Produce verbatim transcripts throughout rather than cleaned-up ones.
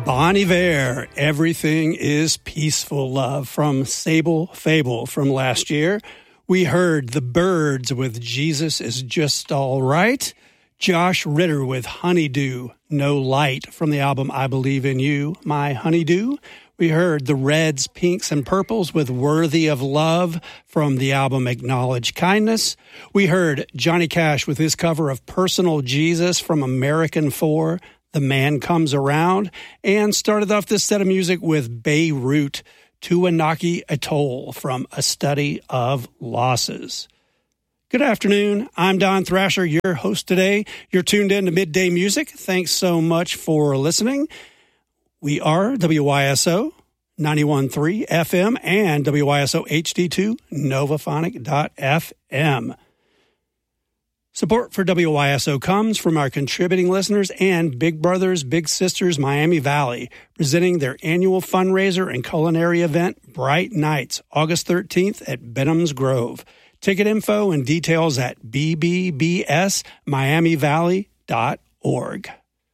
Bon Iver, Everything is Peaceful Love from Sable Fable from last year. We heard The Byrds with Jesus is Just All Right. Josh Ritter with Honeydew, No Light from the album I Believe in You, My Honeydew. We heard The Reds, Pinks, and Purples with Worthy of Love from the album Acknowledge Kindness. We heard Johnny Cash with his cover of Personal Jesus from American four, The Man Comes Around, and started off this set of music with Beirut, Tuanaki Atoll from A Study of Losses. Good afternoon. I'm Don Thrasher, your host today. You're tuned in to Midday Music. Thanks so much for listening. We are W Y S O ninety-one point three F M and W Y S O H D two Novaphonic dot F M. Support for W Y S O comes from our contributing listeners and Big Brothers Big Sisters Miami Valley, presenting their annual fundraiser and culinary event, Bright Nights, August thirteenth at Benham's Grove. Ticket info and details at b b b s miami valley dot org.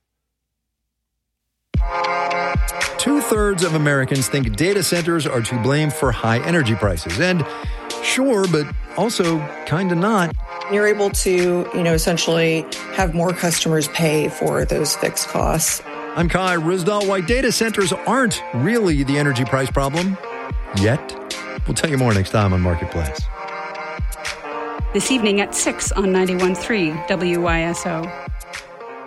Two-thirds of Americans think data centers are to blame for high energy prices. And sure, but also kind of not. You're able to, you know, essentially have more customers pay for those fixed costs. I'm Kai Ryssdal. Why data centers aren't really the energy price problem yet. We'll tell you more next time on Marketplace. This evening at six on ninety-one point three W Y S O.